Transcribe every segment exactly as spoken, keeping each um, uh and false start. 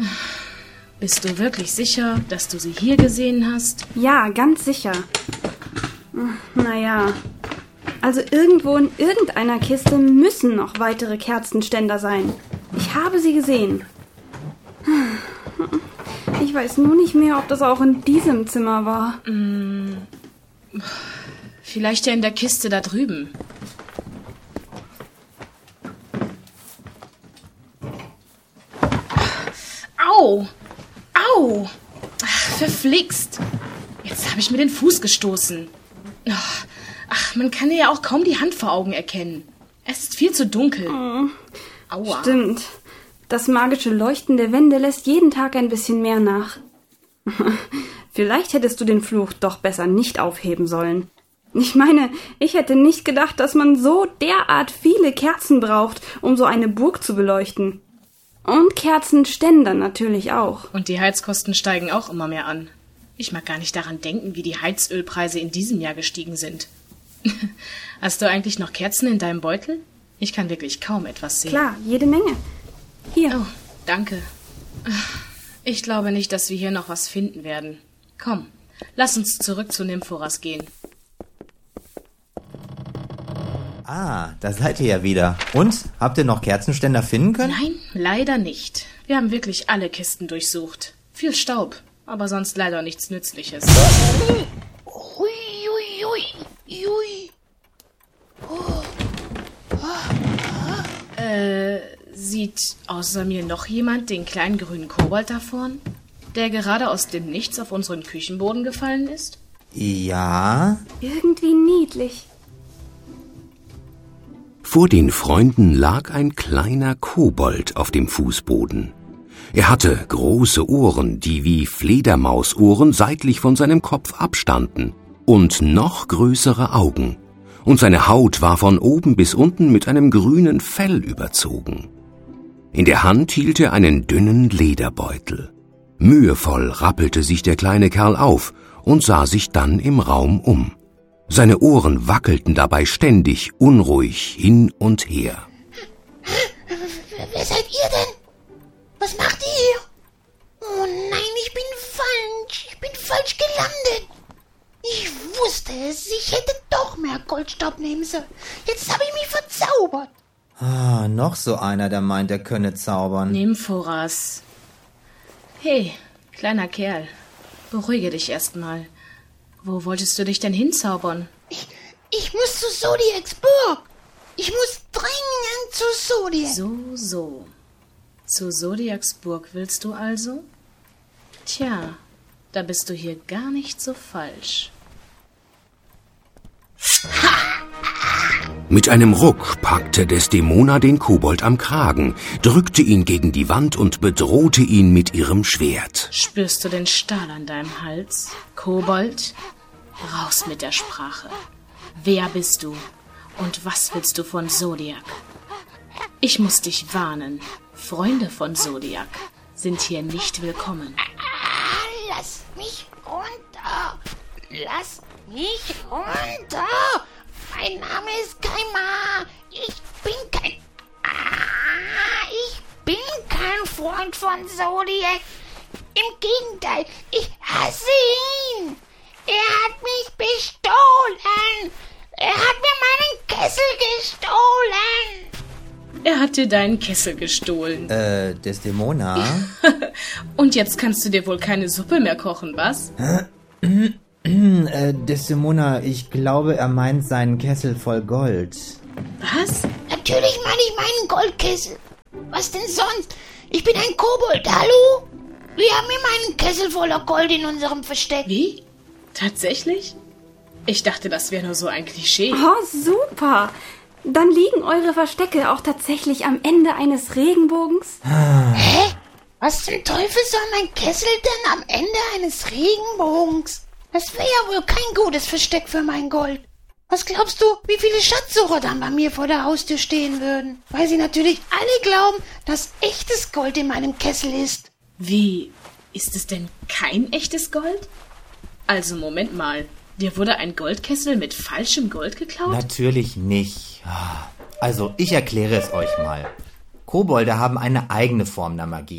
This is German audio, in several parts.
Bist du wirklich sicher, dass du sie hier gesehen hast? Ja, ganz sicher. Naja, also irgendwo in irgendeiner Kiste müssen noch weitere Kerzenständer sein. Ich habe sie gesehen. Ich weiß nur nicht mehr, ob das auch in diesem Zimmer war. Hm, vielleicht ja in der Kiste da drüben. Au! Au! Ach, verflixt! Jetzt habe ich mir den Fuß gestoßen. Ach, ach, man kann ja auch kaum die Hand vor Augen erkennen. Es ist viel zu dunkel. Oh, Aua. Stimmt. Das magische Leuchten der Wände lässt jeden Tag ein bisschen mehr nach. Vielleicht hättest du den Fluch doch besser nicht aufheben sollen. Ich meine, ich hätte nicht gedacht, dass man so derart viele Kerzen braucht, um so eine Burg zu beleuchten. Und Kerzenständer natürlich auch. Und die Heizkosten steigen auch immer mehr an. Ich mag gar nicht daran denken, wie die Heizölpreise in diesem Jahr gestiegen sind. Hast du eigentlich noch Kerzen in deinem Beutel? Ich kann wirklich kaum etwas sehen. Klar, jede Menge. Hier. Oh, danke. Ich glaube nicht, dass wir hier noch was finden werden. Komm, lass uns zurück zu Nymphoras gehen. Ah, da seid ihr ja wieder. Und? Habt ihr noch Kerzenständer finden können? Nein, leider nicht. Wir haben wirklich alle Kisten durchsucht. Viel Staub, aber sonst leider nichts Nützliches. Ui, ui, ui, ui. Oh. Oh. Äh, sieht außer mir noch jemand den kleinen grünen Kobold da vorn, der gerade aus dem Nichts auf unseren Küchenboden gefallen ist? Ja. Irgendwie niedlich. Vor den Freunden lag ein kleiner Kobold auf dem Fußboden. Er hatte große Ohren, die wie Fledermausohren seitlich von seinem Kopf abstanden, und noch größere Augen, und seine Haut war von oben bis unten mit einem grünen Fell überzogen. In der Hand hielt er einen dünnen Lederbeutel. Mühevoll rappelte sich der kleine Kerl auf und sah sich dann im Raum um. Seine Ohren wackelten dabei ständig unruhig hin und her. Wer seid ihr denn? Was macht ihr hier? Oh nein, ich bin falsch. Ich bin falsch gelandet. Ich wusste es. Ich hätte doch mehr Goldstaub nehmen sollen. Jetzt habe ich mich verzaubert. Ah, noch so einer, der meint, er könne zaubern. Nymphoras. Hey, kleiner Kerl, beruhige dich erstmal. Wo wolltest du dich denn hinzaubern? Ich, ich muss zu Zodiacs Burg. Ich muss dringend zu Zodiac. So, so. Zu Zodiacs Burg willst du also? Tja, da bist du hier gar nicht so falsch. Mit einem Ruck packte Desdemona den Kobold am Kragen, drückte ihn gegen die Wand und bedrohte ihn mit ihrem Schwert. Spürst du den Stahl an deinem Hals, Kobold? Raus mit der Sprache. Wer bist du? Und was willst du von Zodiac? Ich muss dich warnen. Freunde von Zodiac sind hier nicht willkommen. Lass mich runter. Lass mich runter. Mein Name ist Kaima. Ich bin kein... Ah, ich bin kein Freund von Zodiac. Im Gegenteil, ich hasse ihn. Er hat mich bestohlen. Er hat mir meinen Kessel gestohlen. Er hat dir deinen Kessel gestohlen. Äh, Desdemona? Und jetzt kannst du dir wohl keine Suppe mehr kochen, was? äh, Desdemona, ich glaube, er meint seinen Kessel voll Gold. Was? Natürlich meine ich meinen Goldkessel. Was denn sonst? Ich bin ein Kobold, hallo? Wir haben immer einen Kessel voller Gold in unserem Versteck. Wie? Tatsächlich? Ich dachte, das wäre nur so ein Klischee. Oh, super. Dann liegen eure Verstecke auch tatsächlich am Ende eines Regenbogens? Hä? Was zum Teufel soll mein Kessel denn am Ende eines Regenbogens? Das wäre ja wohl kein gutes Versteck für mein Gold. Was glaubst du, wie viele Schatzsucher dann bei mir vor der Haustür stehen würden? Weil sie natürlich alle glauben, dass echtes Gold in meinem Kessel ist. Wie? Ist es denn kein echtes Gold? Also, Moment mal. Dir wurde ein Goldkessel mit falschem Gold geklaut? Natürlich nicht. Also, ich erkläre es euch mal. Kobolde haben eine eigene Form der Magie.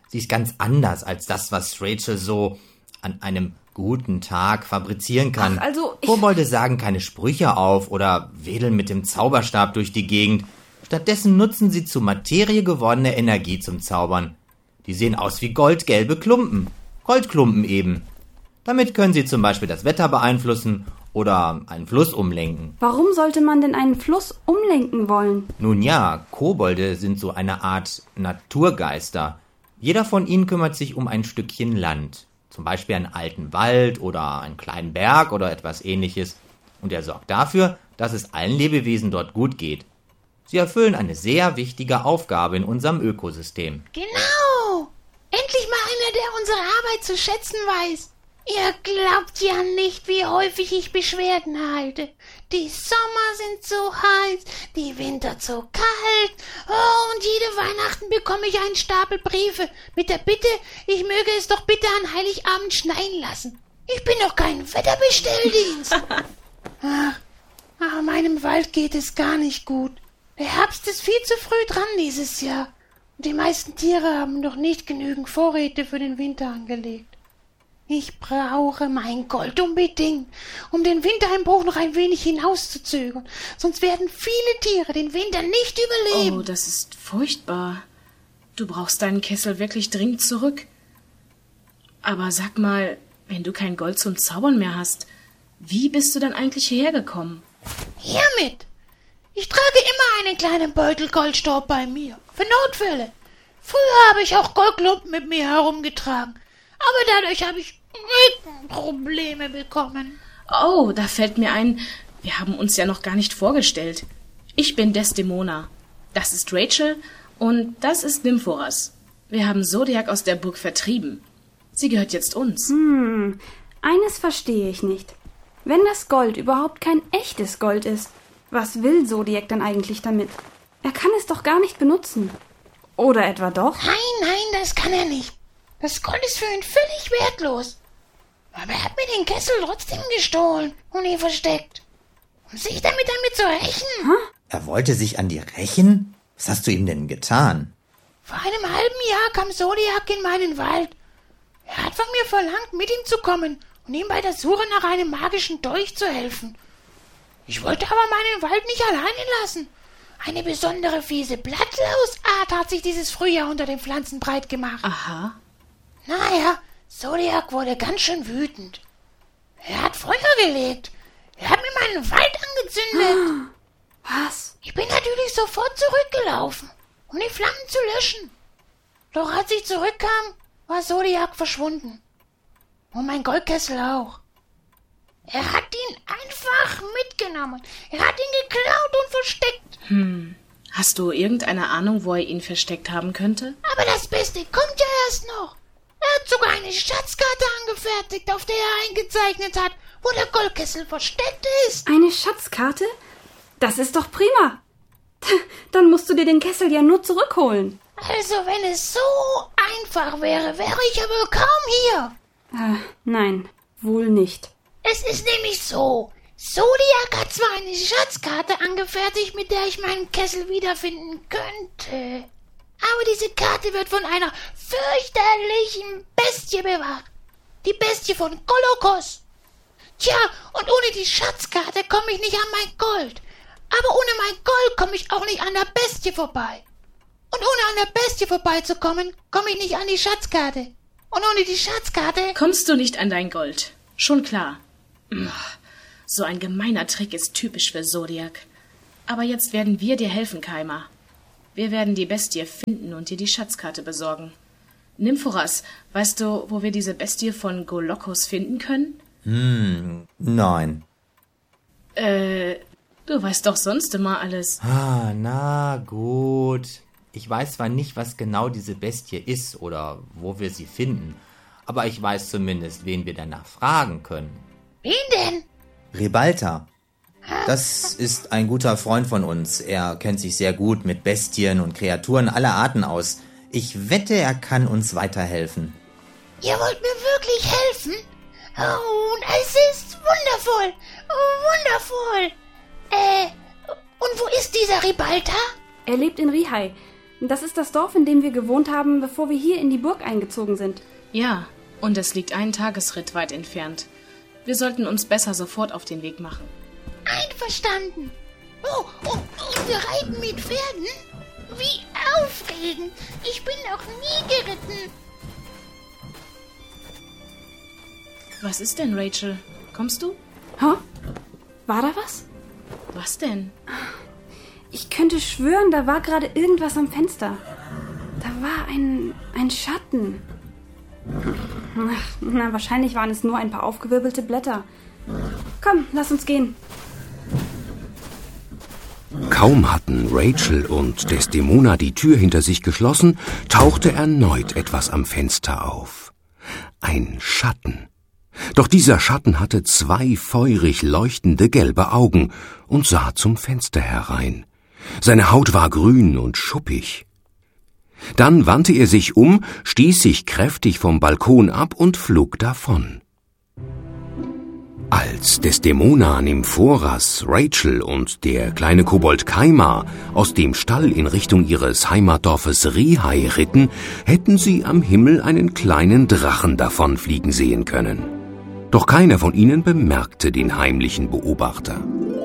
Sie ist ganz anders als das, was Rachel so an einem guten Tag fabrizieren kann. Ach, also ich... Kobolde sagen keine Sprüche auf oder wedeln mit dem Zauberstab durch die Gegend. Stattdessen nutzen sie zu Materie gewonnene Energie zum Zaubern. Die sehen aus wie goldgelbe Klumpen. Goldklumpen eben. Damit können sie zum Beispiel das Wetter beeinflussen oder einen Fluss umlenken. Warum sollte man denn einen Fluss umlenken wollen? Nun ja, Kobolde sind so eine Art Naturgeister. Jeder von ihnen kümmert sich um ein Stückchen Land. Zum Beispiel einen alten Wald oder einen kleinen Berg oder etwas Ähnliches. Und er sorgt dafür, dass es allen Lebewesen dort gut geht. Sie erfüllen eine sehr wichtige Aufgabe in unserem Ökosystem. Genau! Endlich mal einer, der unsere Arbeit zu schätzen weiß. Ihr glaubt ja nicht, wie häufig ich Beschwerden halte. Die Sommer sind so heiß, die Winter so kalt. Oh, und jede Weihnachten bekomme ich einen Stapel Briefe mit der Bitte, ich möge es doch bitte an Heiligabend schneien lassen. Ich bin doch kein Wetterbestelldienst. Ach, ach, meinem Wald geht es gar nicht gut. Der Herbst ist viel zu früh dran dieses Jahr. Und die meisten Tiere haben noch nicht genügend Vorräte für den Winter angelegt. Ich brauche mein Gold unbedingt, um den Wintereinbruch noch ein wenig hinauszuzögern. Sonst werden viele Tiere den Winter nicht überleben. Oh, das ist furchtbar. Du brauchst deinen Kessel wirklich dringend zurück. Aber sag mal, wenn du kein Gold zum Zaubern mehr hast, wie bist du dann eigentlich hierher gekommen? Hiermit. Ich trage immer einen kleinen Beutel Goldstaub bei mir, für Notfälle. Früher habe ich auch Goldklumpen mit mir herumgetragen, aber dadurch habe ich Rückenprobleme bekommen. Oh, da fällt mir ein, wir haben uns ja noch gar nicht vorgestellt. Ich bin Desdemona, das ist Rachel und das ist Nymphoras. Wir haben Zodiac aus der Burg vertrieben. Sie gehört jetzt uns. Hm, eines verstehe ich nicht. Wenn das Gold überhaupt kein echtes Gold ist, was will Zodiac dann eigentlich damit? Er kann es doch gar nicht benutzen. Oder etwa doch? Nein, nein, das kann er nicht. Das Gold ist für ihn völlig wertlos. Aber er hat mir den Kessel trotzdem gestohlen und ihn versteckt. Um sich damit an mir zu rächen. Hm? Er wollte sich an dir rächen? Was hast du ihm denn getan? Vor einem halben Jahr kam Zodiac in meinen Wald. Er hat von mir verlangt, mit ihm zu kommen und ihm bei der Suche nach einem magischen Dolch zu helfen. Ich wollte aber meinen Wald nicht alleine lassen. Eine besondere fiese Blattlausart hat sich dieses Frühjahr unter den Pflanzen breit gemacht. Aha. Naja, Zodiac wurde ganz schön wütend. Er hat Feuer gelegt. Er hat mir meinen Wald angezündet. Was? Ich bin natürlich sofort zurückgelaufen, um die Flammen zu löschen. Doch als ich zurückkam, war Zodiac verschwunden. Und mein Goldkessel auch. Er hat ihn einfach mitgenommen. Er hat ihn geklaut und versteckt. Hm. Hast du irgendeine Ahnung, wo er ihn versteckt haben könnte? Aber das Beste kommt ja erst noch. Er hat sogar eine Schatzkarte angefertigt, auf der er eingezeichnet hat, wo der Goldkessel versteckt ist. Eine Schatzkarte? Das ist doch prima. Dann musst du dir den Kessel ja nur zurückholen. Also, wenn es so einfach wäre, wäre ich ja wohl kaum hier. Äh, nein, wohl nicht. Es ist nämlich so. Zodiac hat zwar eine Schatzkarte angefertigt, mit der ich meinen Kessel wiederfinden könnte. Aber diese Karte wird von einer fürchterlichen Bestie bewacht. Die Bestie von Golokos. Tja, und ohne die Schatzkarte komme ich nicht an mein Gold. Aber ohne mein Gold komme ich auch nicht an der Bestie vorbei. Und ohne an der Bestie vorbeizukommen, komme ich nicht an die Schatzkarte. Und ohne die Schatzkarte... Kommst du nicht an dein Gold. Schon klar. So ein gemeiner Trick ist typisch für Zodiac. Aber jetzt werden wir dir helfen, Keimer. Wir werden die Bestie finden und dir die Schatzkarte besorgen. Nymphoras, weißt du, wo wir diese Bestie von Golokos finden können? Hm, nein. Äh, du weißt doch sonst immer alles. Ah, na gut. Ich weiß zwar nicht, was genau diese Bestie ist oder wo wir sie finden, aber ich weiß zumindest, wen wir danach fragen können. Wen denn? Ribalta. Das ist ein guter Freund von uns. Er kennt sich sehr gut mit Bestien und Kreaturen aller Arten aus. Ich wette, er kann uns weiterhelfen. Ihr wollt mir wirklich helfen? Oh, es ist wundervoll. Wundervoll. Äh, und wo ist dieser Ribalta? Er lebt in Rihai. Das ist das Dorf, in dem wir gewohnt haben, bevor wir hier in die Burg eingezogen sind. Ja, und es liegt einen Tagesritt weit entfernt. Wir sollten uns besser sofort auf den Weg machen. Einverstanden. Oh, oh, und wir reiten mit Pferden? Wie aufregend. Ich bin noch nie geritten. Was ist denn, Rachel? Kommst du? Hä? War da was? Was denn? Ich könnte schwören, da war gerade irgendwas am Fenster. Da war ein, ein Schatten. Ach, na, wahrscheinlich waren es nur ein paar aufgewirbelte Blätter. Komm, lass uns gehen. Kaum hatten Rachel und Desdemona die Tür hinter sich geschlossen, tauchte erneut etwas am Fenster auf. Ein Schatten. Doch dieser Schatten hatte zwei feurig leuchtende gelbe Augen und sah zum Fenster herein. Seine Haut war grün und schuppig. Dann wandte er sich um, stieß sich kräftig vom Balkon ab und flog davon. Als Desdemona, Nymphoras, Rachel und der kleine Kobold Kaimar aus dem Stall in Richtung ihres Heimatdorfes Rihai ritten, hätten sie am Himmel einen kleinen Drachen davonfliegen sehen können. Doch keiner von ihnen bemerkte den heimlichen Beobachter.